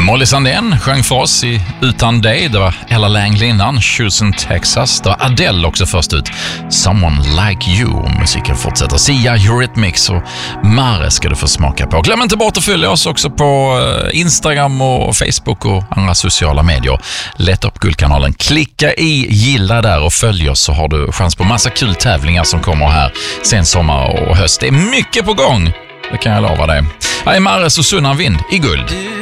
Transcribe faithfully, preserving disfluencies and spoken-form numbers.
Molly Sandén sjöng för oss i Utan dig. Det var Ella Langley innan, Houston, Texas. Det var Adele också först ut, Someone Like You. Musiken fortsätter. Sia, Eurythmics och Mare ska du få smaka på. Glöm inte bort att följa oss också på Instagram och Facebook och andra sociala medier. Leta upp Guldkanalen. Klicka i gilla där och följ oss, så har du chans på massa kul tävlingar som kommer här sen sommar och höst. Det är mycket på gång. Det kan jag lova dig. Här är Mares och Sunna Vind i Guld.